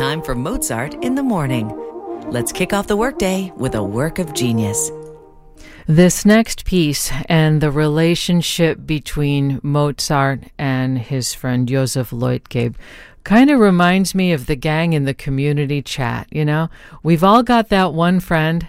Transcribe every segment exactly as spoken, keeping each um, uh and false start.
time for Mozart in the morning. Let's kick off the workday with a work of genius. This next piece and the relationship between Mozart and his friend Joseph Leutgeb kind of reminds me of the gang in the community chat, you know? We've all got that one friend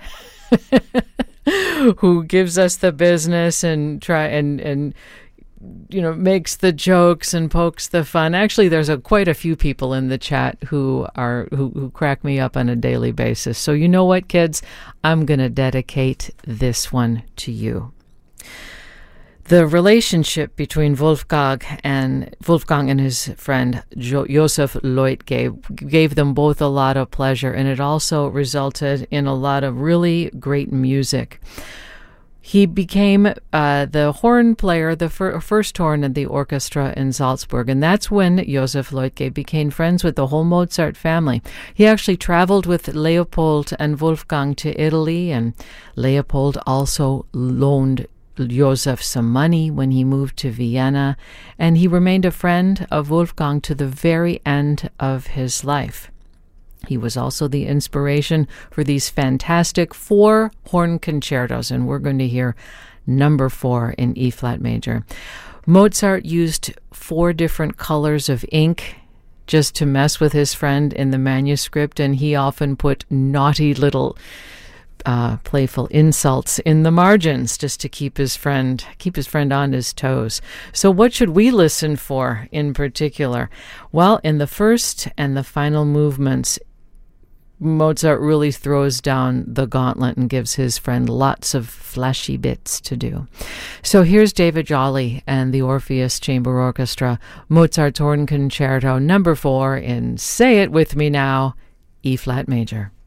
who gives us the business and try and and you know makes the jokes and pokes the fun. Actually, there's a quite a few people in the chat who are who, who crack me up on a daily basis. So you know what, kids? I'm going to dedicate this one to you. The relationship between Wolfgang and Wolfgang and his friend jo- Joseph Leutgeb gave them both a lot of pleasure, and it also resulted in a lot of really great music. He became uh, the horn player, the fir- first horn in the orchestra in Salzburg, and that's when Joseph Leutgeb became friends with the whole Mozart family. He actually traveled with Leopold and Wolfgang to Italy, and Leopold also loaned Joseph some money when he moved to Vienna, and he remained a friend of Wolfgang to the very end of his life. He was also the inspiration for these fantastic four horn concertos, and we're going to hear number four in E-flat major. Mozart used four different colors of ink just to mess with his friend in the manuscript, and he often put naughty little uh, playful insults in the margins just to keep his friend keep his friend on his toes. So what should we listen for in particular? Well, in the first and the final movements, Mozart really throws down the gauntlet and gives his friend lots of flashy bits to do. So here's David Jolly and the Orpheus Chamber Orchestra, Mozart's Horn Concerto number four in, say it with me now, E-flat major.